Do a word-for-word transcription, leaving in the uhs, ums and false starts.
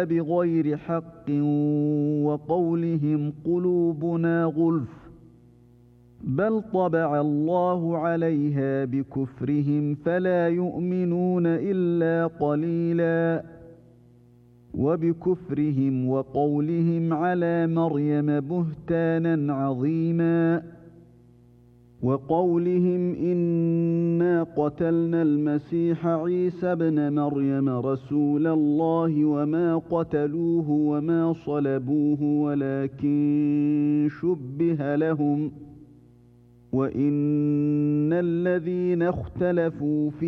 بغير حق وقولهم قلوبنا غلف بل طبع الله عليها بكفرهم فلا يؤمنون إلا قليلا وبكفرهم وقولهم على مريم بهتانا عظيما وقولهم إنا قتلنا المسيح عيسى ابن مريم رسول الله وما قتلوه وما صلبوه ولكن شبه لهم وإن الذين اختلفوا فيه